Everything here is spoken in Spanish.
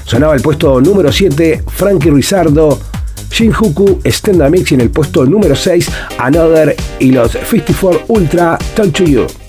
Sonaba el puesto número 7, Frankie Rizardo, Shinjuku, Stand Mix, y en el puesto número 6, Another y los 54 Ultra, Talk to You.